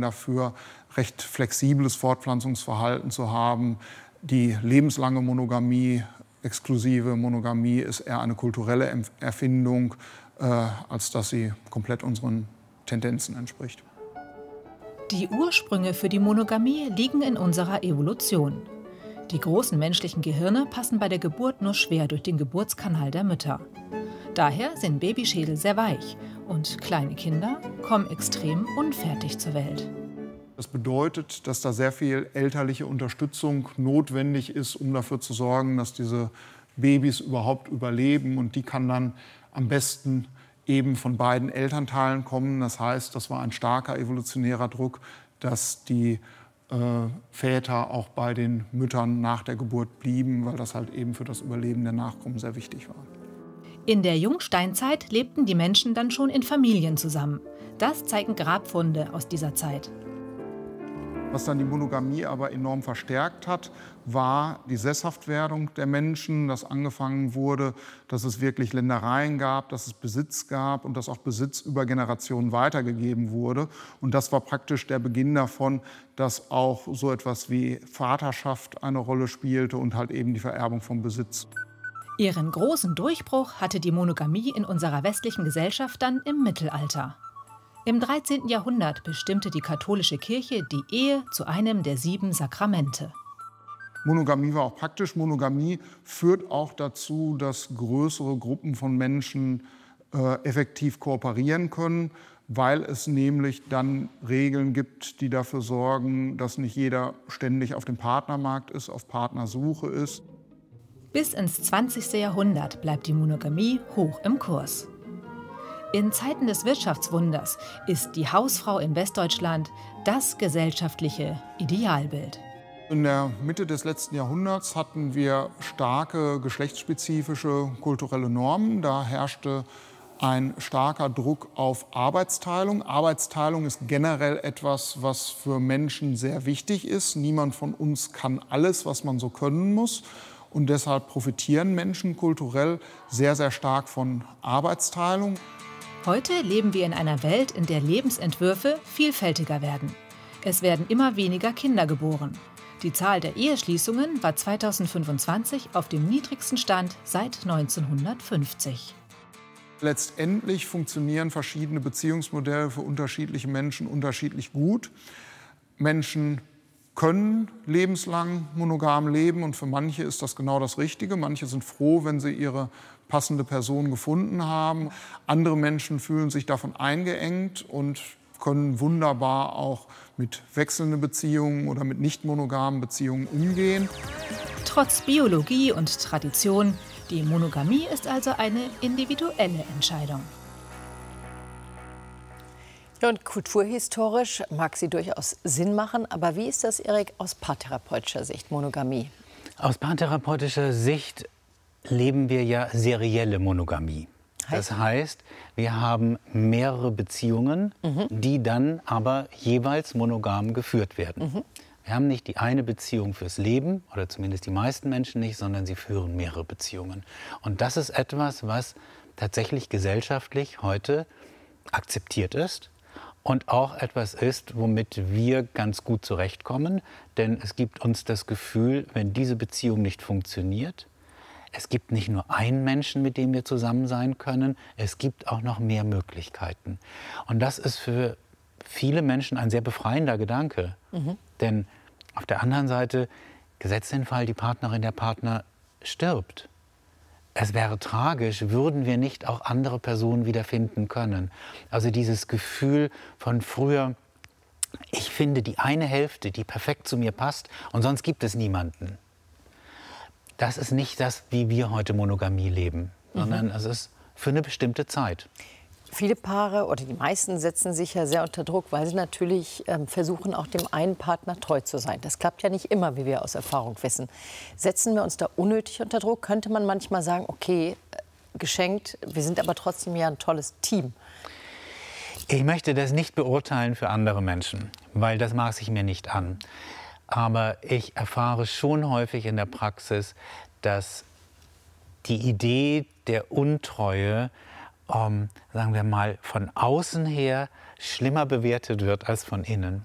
dafür, recht flexibles Fortpflanzungsverhalten zu haben. Die lebenslange Monogamie, exklusive Monogamie, ist eher eine kulturelle Erfindung, als dass sie komplett unseren Tendenzen entspricht. Die Ursprünge für die Monogamie liegen in unserer Evolution. Die großen menschlichen Gehirne passen bei der Geburt nur schwer durch den Geburtskanal der Mütter. Daher sind Babyschädel sehr weich und kleine Kinder kommen extrem unfertig zur Welt. Das bedeutet, dass da sehr viel elterliche Unterstützung notwendig ist, um dafür zu sorgen, dass diese Babys überhaupt überleben. Und die kann dann am besten eben von beiden Elternteilen kommen. Das heißt, das war ein starker evolutionärer Druck, dass die Väter auch bei den Müttern nach der Geburt blieben, weil das halt eben für das Überleben der Nachkommen sehr wichtig war. In der Jungsteinzeit lebten die Menschen dann schon in Familien zusammen. Das zeigen Grabfunde aus dieser Zeit. Was dann die Monogamie aber enorm verstärkt hat, war die Sesshaftwerdung der Menschen, dass angefangen wurde, dass es wirklich Ländereien gab, dass es Besitz gab und dass auch Besitz über Generationen weitergegeben wurde. Und das war praktisch der Beginn davon, dass auch so etwas wie Vaterschaft eine Rolle spielte und halt eben die Vererbung von Besitz. Ihren großen Durchbruch hatte die Monogamie in unserer westlichen Gesellschaft dann im Mittelalter. Im 13. Jahrhundert bestimmte die katholische Kirche die Ehe zu einem der 7 Sakramente. Monogamie war auch praktisch. Monogamie führt auch dazu, dass größere Gruppen von Menschen effektiv kooperieren können, weil es nämlich dann Regeln gibt, die dafür sorgen, dass nicht jeder ständig auf dem Partnermarkt ist, auf Partnersuche ist. Bis ins 20. Jahrhundert bleibt die Monogamie hoch im Kurs. In Zeiten des Wirtschaftswunders ist die Hausfrau in Westdeutschland das gesellschaftliche Idealbild. In der Mitte des letzten Jahrhunderts hatten wir starke geschlechtsspezifische kulturelle Normen. Da herrschte ein starker Druck auf Arbeitsteilung. Arbeitsteilung ist generell etwas, was für Menschen sehr wichtig ist. Niemand von uns kann alles, was man so können muss. Und deshalb profitieren Menschen kulturell sehr, sehr stark von Arbeitsteilung. Heute leben wir in einer Welt, in der Lebensentwürfe vielfältiger werden. Es werden immer weniger Kinder geboren. Die Zahl der Eheschließungen war 2025 auf dem niedrigsten Stand seit 1950. Letztendlich funktionieren verschiedene Beziehungsmodelle für unterschiedliche Menschen unterschiedlich gut. Menschen können lebenslang monogam leben und für manche ist das genau das Richtige. Manche sind froh, wenn sie ihre passende Person gefunden haben. Andere Menschen fühlen sich davon eingeengt und können wunderbar auch mit wechselnden Beziehungen oder mit nicht monogamen Beziehungen umgehen. Trotz Biologie und Tradition, die Monogamie ist also eine individuelle Entscheidung. Ja, und kulturhistorisch mag sie durchaus Sinn machen. Aber wie ist das, Erik, aus paartherapeutischer Sicht, Monogamie? Aus paartherapeutischer Sicht leben wir ja serielle Monogamie. Das heißt, wir haben mehrere Beziehungen, die dann aber jeweils monogam geführt werden. Wir haben nicht die eine Beziehung fürs Leben, oder zumindest die meisten Menschen nicht, sondern sie führen mehrere Beziehungen. Und das ist etwas, was tatsächlich gesellschaftlich heute akzeptiert ist. Und auch etwas ist, womit wir ganz gut zurechtkommen. Denn es gibt uns das Gefühl, wenn diese Beziehung nicht funktioniert, es gibt nicht nur einen Menschen, mit dem wir zusammen sein können, es gibt auch noch mehr Möglichkeiten. Und das ist für viele Menschen ein sehr befreiender Gedanke. Denn auf der anderen Seite, gesetzt den Fall, die Partnerin, der Partner stirbt. Es wäre tragisch, würden wir nicht auch andere Personen wiederfinden können. Also dieses Gefühl von früher, ich finde die eine Hälfte, die perfekt zu mir passt und sonst gibt es niemanden. Das ist nicht das, wie wir heute Monogamie leben, sondern es ist für eine bestimmte Zeit. Viele Paare oder die meisten setzen sich ja sehr unter Druck, weil sie natürlich versuchen, auch dem einen Partner treu zu sein. Das klappt ja nicht immer, wie wir aus Erfahrung wissen. Setzen wir uns da unnötig unter Druck? Könnte man manchmal sagen, okay, geschenkt, wir sind aber trotzdem ja ein tolles Team. Ich möchte das nicht beurteilen für andere Menschen, weil das maß ich mir nicht an. Aber ich erfahre schon häufig in der Praxis, dass die Idee der Untreue, sagen wir mal, von außen her schlimmer bewertet wird als von innen.